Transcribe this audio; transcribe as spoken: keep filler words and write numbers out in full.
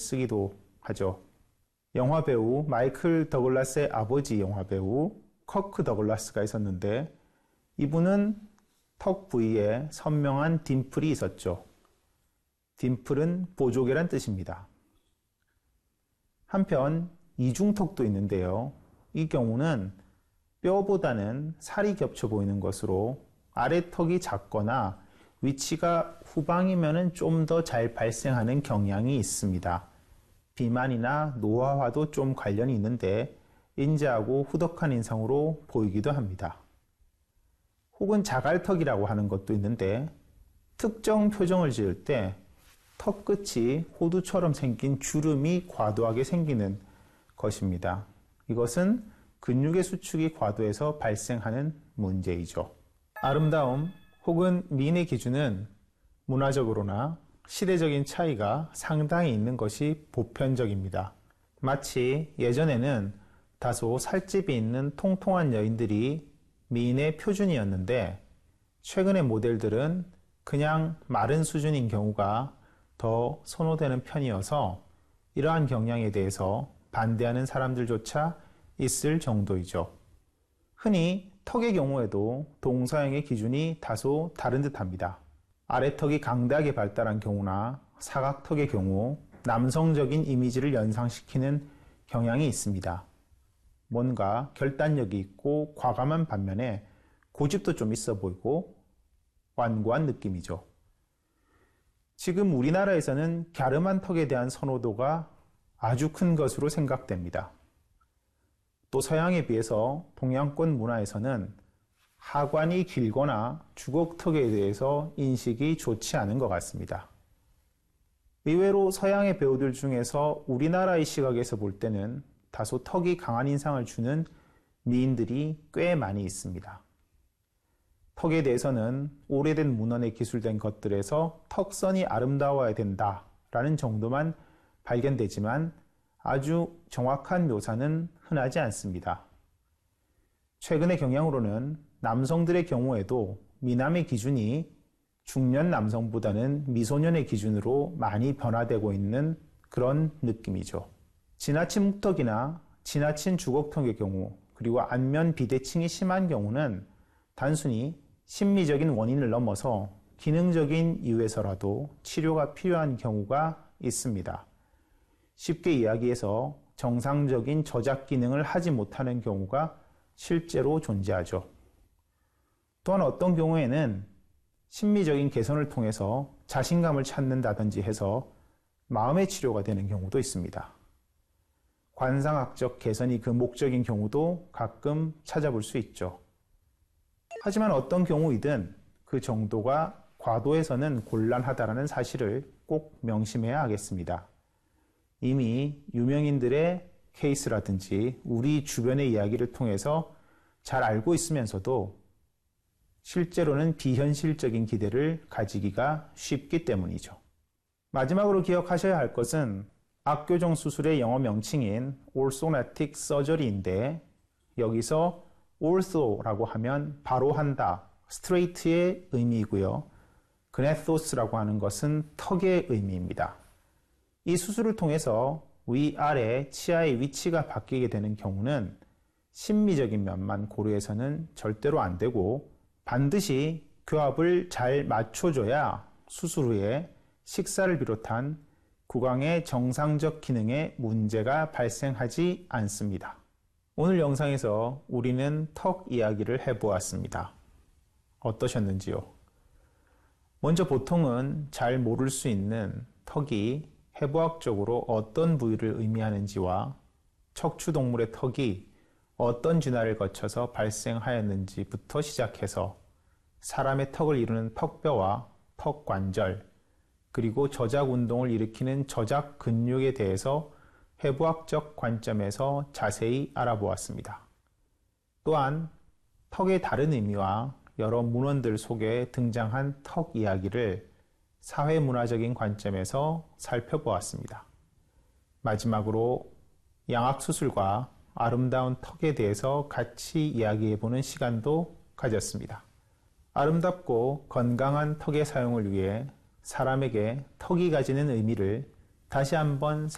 쓰기도 하죠. 영화배우 마이클 더글라스의 아버지 영화배우 커크 더글라스가 있었는데 이분은 턱 부위에 선명한 딤플이 있었죠. 딤플은 보조개란 뜻입니다. 한편 이중턱도 있는데요. 이 경우는 뼈보다는 살이 겹쳐 보이는 것으로 아래턱이 작거나 위치가 후방이면 좀 더 잘 발생하는 경향이 있습니다. 비만이나 노화와도 좀 관련이 있는데 인자하고 후덕한 인상으로 보이기도 합니다. 혹은 자갈턱이라고 하는 것도 있는데 특정 표정을 지을 때 턱 끝이 호두처럼 생긴 주름이 과도하게 생기는 것입니다. 이것은 근육의 수축이 과도해서 발생하는 문제이죠. 아름다움 혹은 미인의 기준은 문화적으로나 시대적인 차이가 상당히 있는 것이 보편적입니다. 마치 예전에는 다소 살집이 있는 통통한 여인들이 미인의 표준이었는데 최근의 모델들은 그냥 마른 수준인 경우가 더 선호되는 편이어서 이러한 경향에 대해서 반대하는 사람들조차 있을 정도이죠. 흔히 턱의 경우에도 동서양의 기준이 다소 다른 듯합니다. 아래턱이 강대하게 발달한 경우나 사각턱의 경우 남성적인 이미지를 연상시키는 경향이 있습니다. 뭔가 결단력이 있고 과감한 반면에 고집도 좀 있어 보이고 완고한 느낌이죠. 지금 우리나라에서는 갸름한 턱에 대한 선호도가 아주 큰 것으로 생각됩니다. 또 서양에 비해서 동양권 문화에서는 하관이 길거나 주걱턱에 대해서 인식이 좋지 않은 것 같습니다. 의외로 서양의 배우들 중에서 우리나라의 시각에서 볼 때는 다소 턱이 강한 인상을 주는 미인들이 꽤 많이 있습니다. 턱에 대해서는 오래된 문헌에 기술된 것들에서 턱선이 아름다워야 된다라는 정도만 발견되지만 아주 정확한 묘사는 흔하지 않습니다. 최근의 경향으로는 남성들의 경우에도 미남의 기준이 중년 남성보다는 미소년의 기준으로 많이 변화되고 있는 그런 느낌이죠. 지나친 묵턱이나 지나친 주걱턱의 경우 그리고 안면 비대칭이 심한 경우는 단순히 심미적인 원인을 넘어서 기능적인 이유에서라도 치료가 필요한 경우가 있습니다. 쉽게 이야기해서 정상적인 저작 기능을 하지 못하는 경우가 실제로 존재하죠. 또한 어떤 경우에는 심미적인 개선을 통해서 자신감을 찾는다든지 해서 마음의 치료가 되는 경우도 있습니다. 관상학적 개선이 그 목적인 경우도 가끔 찾아볼 수 있죠. 하지만 어떤 경우이든 그 정도가 과도해서는 곤란하다는 사실을 꼭 명심해야 하겠습니다. 이미 유명인들의 케이스라든지 우리 주변의 이야기를 통해서 잘 알고 있으면서도 실제로는 비현실적인 기대를 가지기가 쉽기 때문이죠. 마지막으로 기억하셔야 할 것은 악교정 수술의 영어 명칭인 orthodontic surgery인데 여기서 ortho라고 하면 바로 한다, straight의 의미이고요. gnethos라고 하는 것은 턱의 의미입니다. 이 수술을 통해서 위아래 치아의 위치가 바뀌게 되는 경우는 심미적인 면만 고려해서는 절대로 안 되고 반드시 교합을 잘 맞춰줘야 수술 후에 식사를 비롯한 구강의 정상적 기능에 문제가 발생하지 않습니다. 오늘 영상에서 우리는 턱 이야기를 해보았습니다. 어떠셨는지요? 먼저 보통은 잘 모를 수 있는 턱이 해부학적으로 어떤 부위를 의미하는지와 척추동물의 턱이 어떤 진화를 거쳐서 발생하였는지부터 시작해서 사람의 턱을 이루는 턱뼈와 턱관절, 그리고 저작 운동을 일으키는 저작 근육에 대해서 해부학적 관점에서 자세히 알아보았습니다. 또한 턱의 다른 의미와 여러 문헌들 속에 등장한 턱 이야기를 사회문화적인 관점에서 살펴보았습니다. 마지막으로 양악수술과 아름다운 턱에 대해서 같이 이야기해보는 시간도 가졌습니다. 아름답고 건강한 턱의 사용을 위해 사람에게 턱이 가지는 의미를 다시 한번